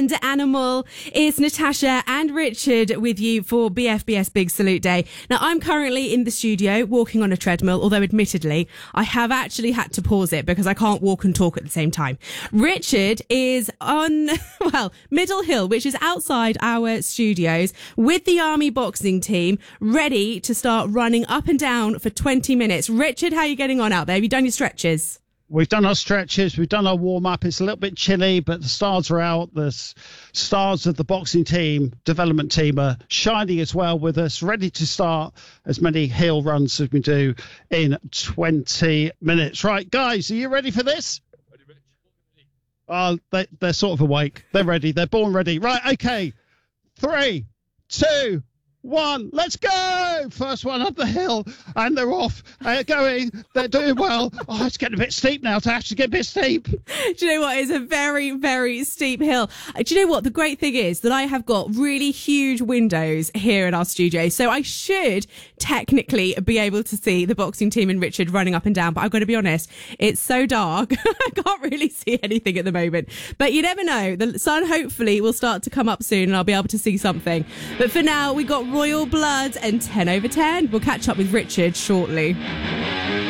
and Animal. It's Natasha and Richard with you for BFBS Big Salute Day. Now, I'm currently in the studio walking on a treadmill, although admittedly, I have actually had to pause it because I can't walk and talk at the same time. Richard is on, Middle Hill, which is outside our studios, with the Army boxing team, ready to start running up and down for 20 minutes. Richard, how are you getting on out there? Have you done your stretches? We've done our stretches, we've done our warm-up. It's a little bit chilly, but the stars are out. The stars of the boxing team, development team, are shining as well with us, ready to start as many hill runs as we do in 20 minutes. Right, guys, are you ready for this? They're sort of awake. They're ready. They're born ready. Right, okay. 3, 2, 1, let's go! First one up the hill, and they're off, going, they're doing well. Oh, it's getting a bit steep now. To actually get a bit steep. Do you know what? It's a very, very steep hill. Do you know what? The great thing is that I have got really huge windows here in our studio, so I should technically be able to see the boxing team and Richard running up and down, but I've got to be honest, it's so dark. I can't really see anything at the moment, but you never know. The sun hopefully will start to come up soon and I'll be able to see something. But for now, we got Royal Blood and 10 over 10. We'll catch up with Richard shortly.